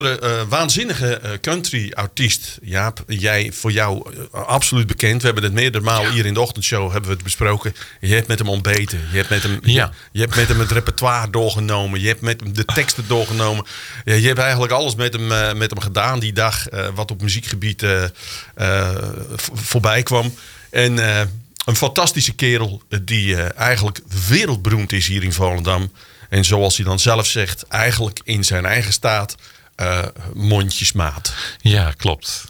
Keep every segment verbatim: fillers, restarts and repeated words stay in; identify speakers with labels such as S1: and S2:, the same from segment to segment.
S1: Uh, waanzinnige uh, country-artiest, Jaap. Jij, voor jou uh, absoluut bekend. We hebben het meerdere malen ja. hier in de ochtendshow hebben we het besproken. Je hebt met hem ontbeten. Je hebt met hem, ja. je, je hebt met hem het repertoire doorgenomen. Je hebt met hem de teksten doorgenomen. Ja, je hebt eigenlijk alles met hem, uh, met hem gedaan die dag. Uh, wat op muziekgebied uh, uh, v- voorbij kwam. En uh, een fantastische kerel die uh, eigenlijk wereldberoemd is hier in Volendam. En zoals hij dan zelf zegt, eigenlijk in zijn eigen staat... Uh, mondjesmaat.
S2: Ja, klopt.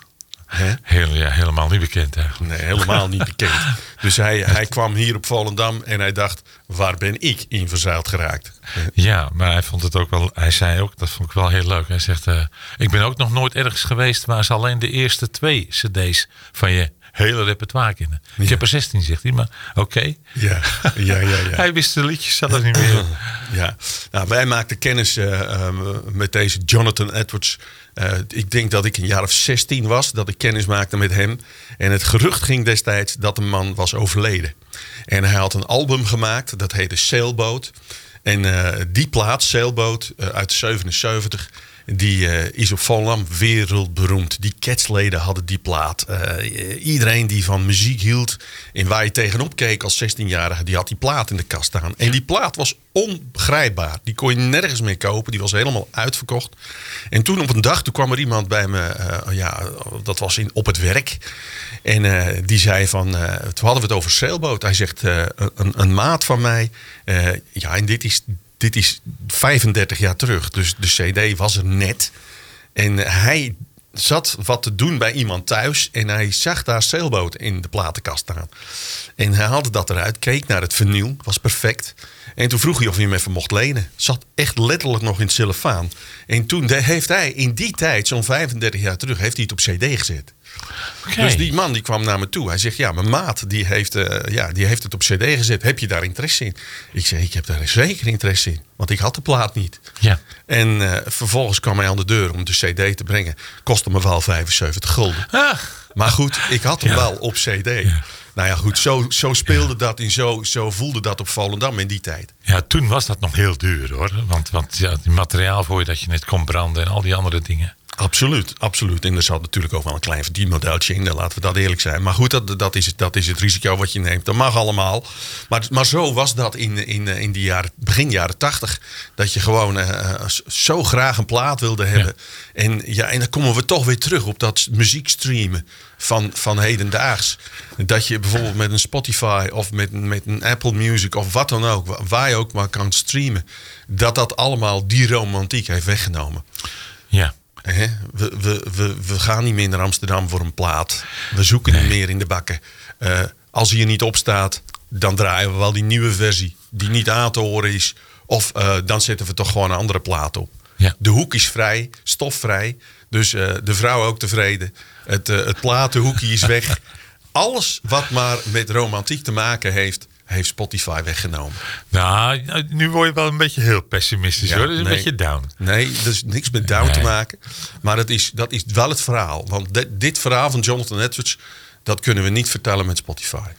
S2: Heel, ja, helemaal niet bekend eigenlijk.
S1: Nee, helemaal niet bekend. Dus hij, hij kwam hier op Volendam en hij dacht, waar ben ik in verzeild geraakt?
S2: Ja, maar hij vond het ook wel, hij zei ook, dat vond ik wel heel leuk. Hij zegt, uh, ik ben ook nog nooit ergens geweest waar ze alleen de eerste twee cd's van je hele repertoire kennen. Ja. Ik heb er zestien, zegt hij, maar oké. Okay.
S1: Ja, ja, ja, ja.
S2: Hij wist de liedjes zelf niet meer.
S1: Ja, nou, wij maakten kennis uh, uh, met deze Jonathan Edwards. Uh, ik denk dat ik een jaar of zestien was, dat ik kennis maakte met hem. En het gerucht ging destijds dat de man was overleden. En hij had een album gemaakt, dat heette Sailboat. En uh, die plaat, Sailboat, uh, uit zevenenzeventig... Die uh, is op Volendam wereldberoemd. Die Catsleden hadden die plaat. Uh, iedereen die van muziek hield en waar je tegenop keek als zestienjarige... die had die plaat in de kast staan. En die plaat was onbegrijpbaar. Die kon je nergens meer kopen. Die was helemaal uitverkocht. En toen op een dag toen kwam er iemand bij me... Uh, ja, dat was in, op het werk. En uh, die zei van... Uh, toen hadden we het over Sailboat. Hij zegt, uh, een, een maat van mij... Uh, ja, en dit is... Dit is vijfendertig jaar terug, dus de cd was er net. En hij zat wat te doen bij iemand thuis en hij zag daar Sailboat in de platenkast staan. En hij haalde dat eruit, keek naar het vinyl, was perfect. En toen vroeg hij of hij hem even mocht lenen. Zat echt letterlijk nog in het cellofaan. En toen heeft hij in die tijd, zo'n vijfendertig jaar terug, heeft hij het op cd gezet. Okay. Dus die man die kwam naar me toe. Hij zegt, ja, mijn maat die heeft, uh, ja, die heeft het op cd gezet. Heb je daar interesse in? Ik zeg, ik heb daar zeker interesse in. Want ik had de plaat niet.
S2: Ja.
S1: En uh, vervolgens kwam hij aan de deur om de cd te brengen. Kostte me wel vijfenzeventig gulden. Ah. Maar goed, ik had hem ja. wel op cd. Ja. Nou ja, goed, zo, zo speelde ja. dat en zo, zo voelde dat op Volendam in die tijd.
S2: Ja, toen was dat nog heel duur hoor. Want, want ja, het materiaal voor je dat je net kon branden en al die andere dingen.
S1: Absoluut, absoluut. En er zat natuurlijk ook wel een klein verdienmodeltje in. Laten we dat eerlijk zijn. Maar goed, dat, dat, is, het, dat is het risico wat je neemt. Dat mag allemaal. Maar, maar zo was dat in, in, in die jaren, begin jaren tachtig. Dat je gewoon uh, zo graag een plaat wilde hebben. Ja. En, ja, en dan komen we toch weer terug op dat muziekstreamen van, van hedendaags. Dat je bijvoorbeeld met een Spotify of met, met een Apple Music of wat dan ook. Waar je ook maar kan streamen. Dat dat allemaal die romantiek heeft weggenomen.
S2: Ja.
S1: He, we, we, we, we gaan niet meer naar Amsterdam voor een plaat. We zoeken nee. niet meer in de bakken. Uh, als hij er niet op staat, dan draaien we wel die nieuwe versie. Die niet aan te horen is. Of uh, dan zetten we toch gewoon een andere plaat op. Ja. De hoek is vrij, stofvrij. Dus uh, de vrouw ook tevreden. Het, uh, het platenhoekje is weg. Alles wat maar met romantiek te maken heeft... heeft Spotify weggenomen.
S2: Nou, nu word je wel een beetje heel pessimistisch ja, hoor. Dat is nee, een beetje down.
S1: Nee, dat is niks met down nee. te maken. Maar dat is, dat is wel het verhaal. Want de, dit verhaal van Jonathan Edwards... dat kunnen we niet vertellen met Spotify.
S2: Oké.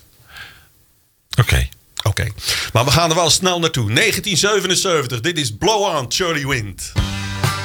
S2: Okay.
S1: Oké. Okay. Maar we gaan er wel snel naartoe. negentien zevenenzeventig. Dit is Blow On, Charlie Wind.